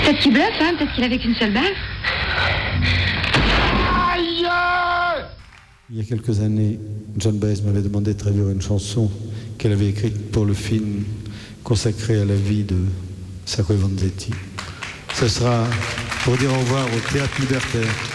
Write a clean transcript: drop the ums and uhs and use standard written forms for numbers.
Peut-être qu'il bluffe, hein, peut-être qu'il avait qu'une seule balle. Aïe! Il y a quelques années, Joan Baez m'avait demandé de traduire une chanson qu'elle avait écrite pour le film consacré à la vie de Sacco e Vanzetti. Ce sera pour dire au revoir au Théâtre Libertaire.